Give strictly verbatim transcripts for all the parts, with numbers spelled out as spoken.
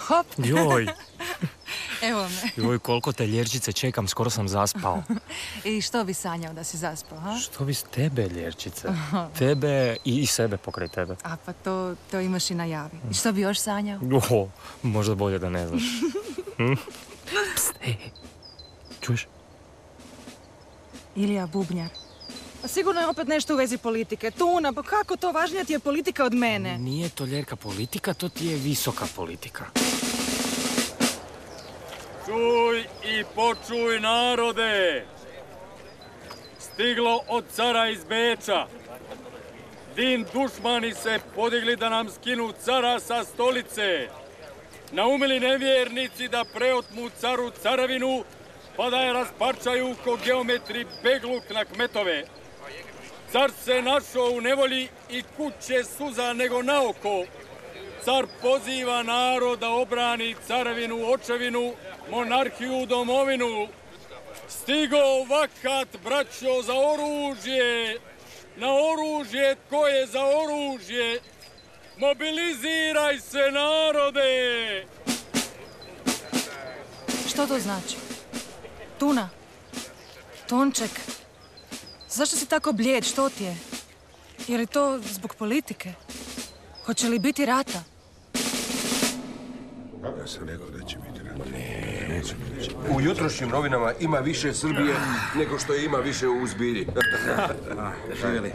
Hop. Joj. Evo me. Joj, koliko te ljerčice čekam, skoro sam zaspao. I što bi sanjao da si zaspao, ha? Što bi s tebe, ljerčice? Tebe i, i sebe pokraj tebe. A pa to, to imaš i na javi. I što bi još sanjao? Oho, možda bolje da ne znaš. Hm? Pst, hej, hej. Čuješ? Ilija Bubnjar. A sigurno je opet nešto u vezi politike. Tuna, pa kako to? Važnija ti je politika od mene. Nije to, Ljerka, politika, to ti je visoka politika. Čuj i počuj, narode! Stiglo od cara iz Beča. Din dušmani se podigli da nam skinu cara sa stolice. Naumili nevjernici da preotmu caru caravinu, pa da je rasparčaju ko geometri begluk na kmetove. Car se našao u nevolji i kuće suza nego na oko. Car poziva narod da obrani caravinu, očevinu, monarhiju, domovinu. Stigo vakat, braćo, za oružje. Na oružje, tko je za oružje? Mobiliziraj se, narode! Što to znači? Tuna? Tonček? Zašto si tako blijed? Što ti je? Je li to zbog politike? Hoće li biti rata? Ja sam rekao da će biti rata. Neće biti. U jutrošnjim novinama ima više Srbije nego što je ima više u Zbilji. Živjeli.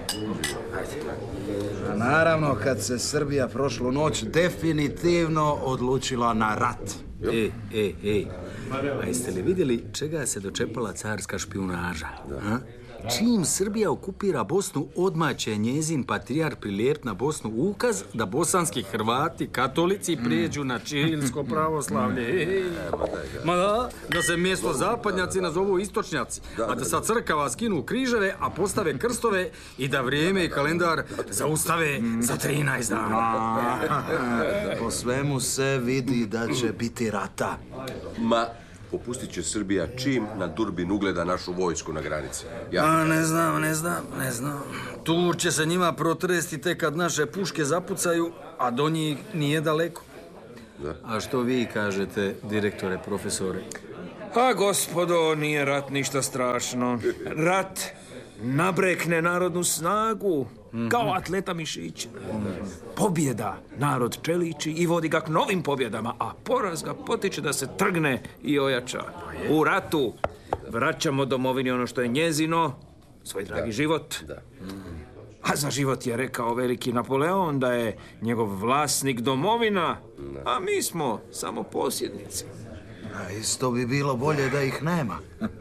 A naravno, kad se Srbija prošlu noć definitivno odlučila na rat. E, e, e. A jeste li vidjeli čega se dočepala carska špijunaža? A? Čim Srbija okupira Bosnu, odmah će njezin patrijarh prilijepiti na Bosnu ukaz da bosanski Hrvati, katolici prijeđu na čilsko pravoslavlje. Ej. Ma da, da se mjesto zapadnjaci nazovu istočnjaci, a da sa crkava skinu križeve, a postave krstove i da vrijeme i kalendar zaustave za trinaest dana. Po svemu se vidi da će biti rata. Ma, popustit će Srbija čim na Durbin ugleda našu vojsku na granici. Ja. A, ne znam, ne znam, ne znam. Tur će se njima protresti tek kad naše puške zapucaju, a do njih nije daleko. Da. A što vi kažete, direktore, profesore? A, gospodo, nije rat ništa strašno. Rat nabrekne narodnu snagu, kao atleta mišića. Pobjeda narod čeliči i vodi ga k novim pobjedama, a poraz ga potiče da se trgne i ojača. U ratu vraćamo domovini ono što je njezino, svoj dragi život. Da. A za život je rekao veliki Napoleon da je njegov vlasnik domovina, a mi smo samo posjednici. A isto bi bilo bolje da ih nema.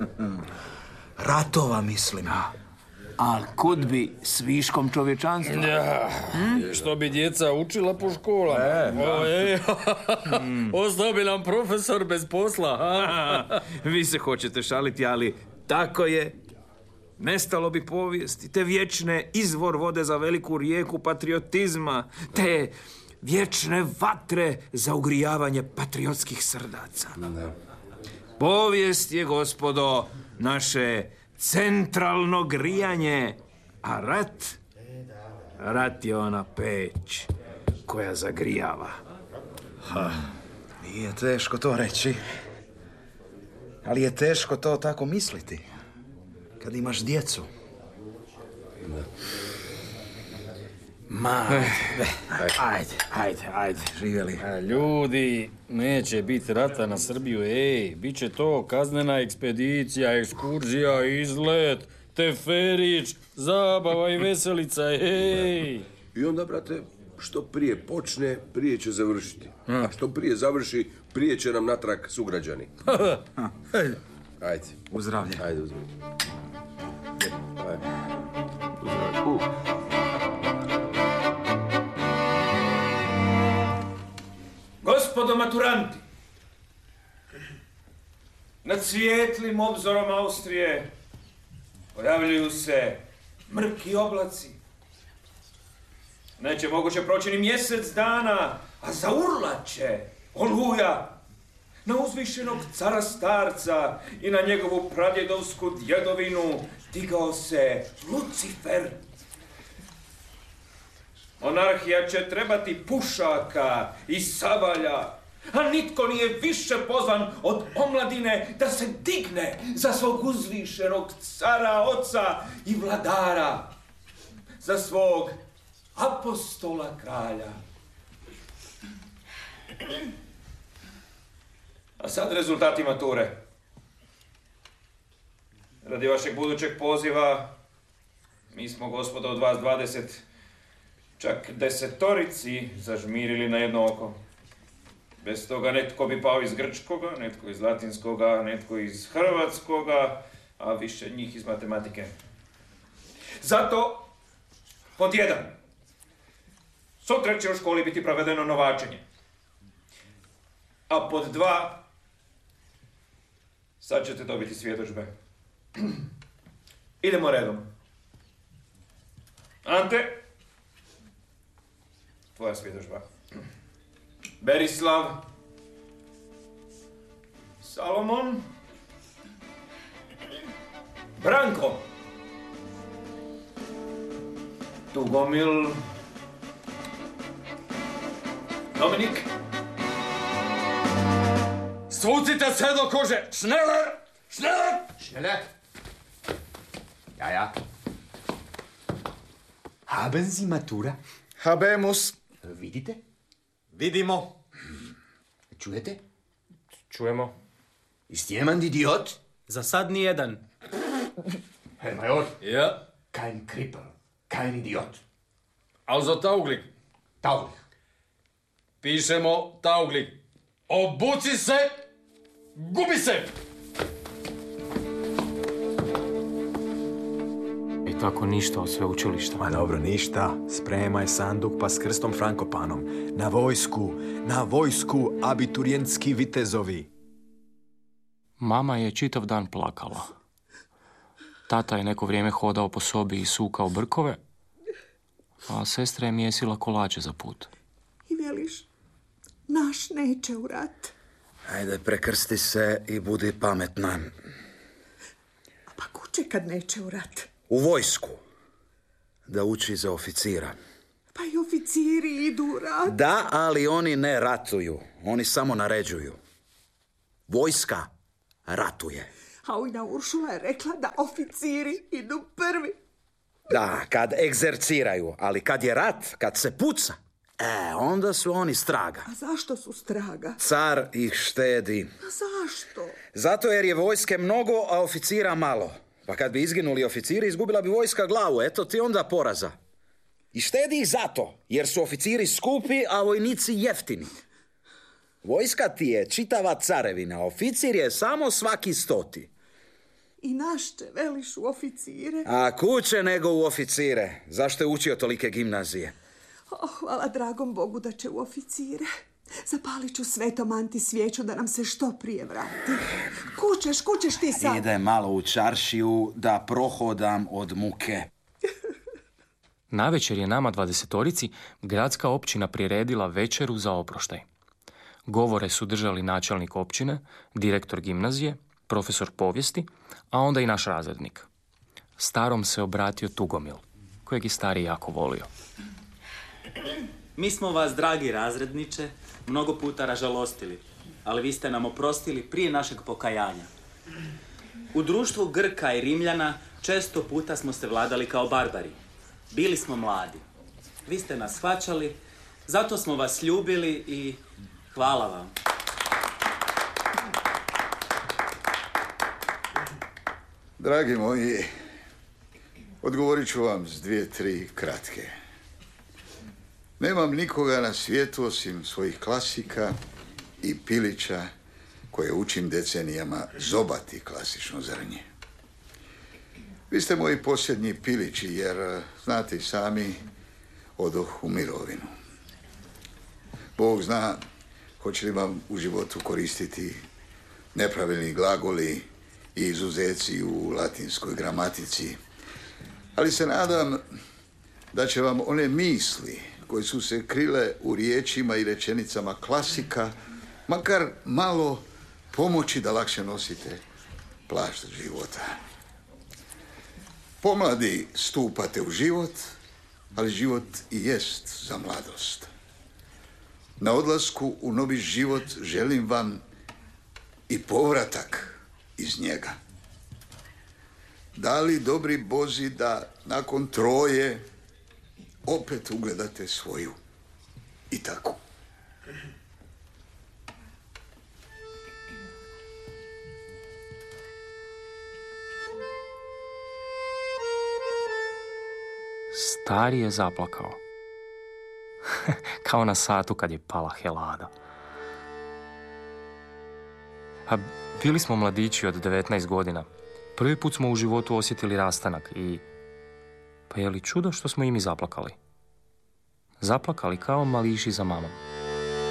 Ratova, mislim. A kud bi s viškom čovječanstva? Ja, hm? Što bi djeca učila po školama. E, o, e, ostao bi nam profesor bez posla. Vi se hoćete šaliti, ali tako je. Nestalo bi povijesti, te vječne izvor vode za veliku rijeku patriotizma, te vječne vatre za ugrijavanje patriotskih srdaca. Da. Povijest je, gospodo, naše centralno grijanje, a rat, rat je ona peć koja zagrijava. Ha, nije teško to reći, ali je teško to tako misliti kad imaš djecu. Da. Ma, ajde, ajde, ajde, živjeli. A, ljudi, neće biti rata na Srbiju, ej, bit će to kaznena ekspedicija, ekskurzija, izlet, teferić, zabava i veselica, ej. I onda, brate, što prije počne, prije će završiti. A što prije završi, prije će nam natrag sugrađani. Ajde. Uzdravlje. Ajde, uzdravlje. Ajde. Uzdravlje. Uh. Gospodo maturanti, nad svijetlim obzorom Austrije pojavljuju se mrki oblaci. Neće moguće proći ni mjesec dana, a zaurlat će oluja na uzvišenog cara starca i na njegovu pradjedovsku djedovinu digao se Lucifer. Monarhija će trebati pušaka i sabalja, A nitko nije više pozvan od omladine da se digne za svog uzvišenog cara, oca i vladara, za svog apostola kralja. A sad rezultati mature. Radi vašeg budućeg poziva, mi smo, gospodo, od vas dvadeset, čak desetorici zažmirili na jedno oko. Bez toga netko bi pao iz grčkoga, netko iz latinskoga, netko iz hrvatskoga, a više njih iz matematike. Zato, pod jedan, sutra će u školi biti provedeno novačenje. A pod dva, sad ćete dobiti svjedodžbe. Idemo redom. Ante, tvoja svjedodžba. Berislav, Salomon, Branko, Tugomil, Dominik. Svucite se do kože! Šneler! Šneler! Schneller! Ja, ja. Haben Sie Matura? Habemus. Vidite? Vidimo. Čujete? Čujemo. Ist jemand Idiot? Za sad ni jedan. Herr Major, Ja, kein Krippel, kein Idiot. also tauglich. Tauglich. Pišemo tauglich. Obuci se, gubi se! I tako ništa od sveučilišta. Ma dobro, ništa. Spremaj sanduk pa s krstom Frankopanom. Na vojsku, na vojsku, abiturijentski vitezovi. Mama je čitav dan plakala. Tata je neko vrijeme hodao po sobi i sukao brkove, a sestra je mjesila kolače za put. I veliš, naš neće u rat. Ajde, prekrsti se i budi pametna. A pa kuće kad neće u rat? U vojsku. Da uči za oficira. Pa i oficiri idu u rat. Da, ali oni ne ratuju. Oni samo naređuju. Vojska ratuje. A ujna Uršula je rekla da oficiri idu prvi. Da, kad egzerciraju, ali kad je rat, kad se puca, e, onda su oni straga. A zašto su straga? Car ih štedi. A zašto? Zato jer je vojske mnogo, a oficira malo. Pa kad bi izginuli oficiri, izgubila bi vojska glavu. Eto ti onda poraza. I štedi ih zato, jer su oficiri skupi, a vojnici jeftini. Vojska ti je čitava carevina, oficir je samo svaki stoti. I naš će veliš u oficire. A kuće nego u oficire. Zašto je učio tolike gimnazije? Oh, hvala dragom Bogu da će u oficire. Zapalit ću svetom Anti svijeću da nam se što prije vrati. Kućeš, kućeš ti sad. Ide malo u čaršiju da prohodam od muke. Navečer je nama dvadesetorici gradska općina priredila večeru za oproštaj. Govore su držali načelnik općine, direktor gimnazije, profesor povijesti, a onda i naš razrednik. Starom se obratio Tugomil, kojeg je stari jako volio. Mi smo vas, dragi razredniče, mnogo puta ražalostili, ali vi ste nam oprostili prije našeg pokajanja. U društvu Grka i Rimljana često puta smo se vladali kao barbari. Bili smo mladi. Vi ste nas shvaćali, zato smo vas ljubili i hvala vam. Dragi moji, odgovorit ću vam s dvije, tri kratke. Nemam nikoga na svijetu osim svojih klasika i pilića koje učim decenijama zobati klasično zrnje. Vi ste moji posljednji pilići jer, znate i sami, odoh u mirovinu. Bog zna hoće li vam u životu koristiti nepravilni glagoli i izuzeci u latinskoj gramatici, ali se nadam da će vam one misli koje su se krile u riječima i rečenicama klasika makar malo pomoći da lakše nosite plašt života. Pomladi stupate u život, ali život i jest za mladost. Na odlasku u novi život želim vam i povratak iz njega. Da li, dobri Bozi, da nakon troje opet ugledate svoju i tako. Stari je zaplakao. Kao na satu kad je pala helada. A bili smo mladići od devetnaest godina. Prvi put smo u životu osjetili rastanak i... Pa je li čudo što smo i mi zaplakali? Zaplakali kao mališi za mamom.